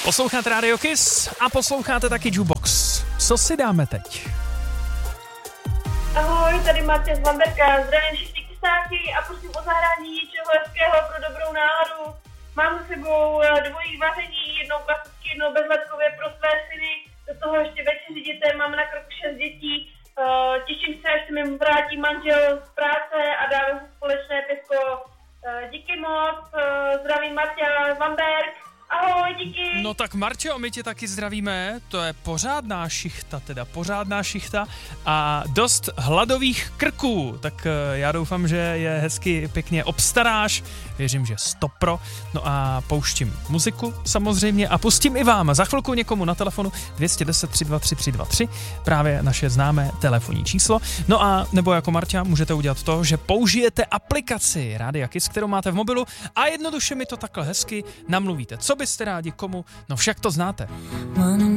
Posloucháte Radio Kiss a posloucháte taky Jukebox. Co si dáme teď? Ahoj, tady Marta z Bamberka. Zdravím všichni kysáky a prosím o zahrání něčeho hezkého pro dobrou náladu. Mám za sebou dvojí vaření, jednou klasicky, jednou bezletkově pro své syny. Do toho ještě večeři dětem, mám na kroku 6 dětí. Těším se, až se mi vrátí manžel z práce a dáme si společné pivko. Díky moc, zdravím Marta z Bamberk. Ahoj, díky. No tak Marťo, my tě taky zdravíme, to je pořádná šichta a dost hladových krků, tak já doufám, že je hezky pěkně obstaráš, věřím, že stopro, no a pouštím muziku samozřejmě a pustím i vám za chvilku někomu na telefonu 210 323 323, právě naše známé telefonní číslo, no a nebo jako Marťa můžete udělat to, že použijete aplikaci Rádia Kiss, kterou máte v mobilu a jednoduše mi to takhle hezky namluvíte. Co byste rádi, komu? No však to znáte.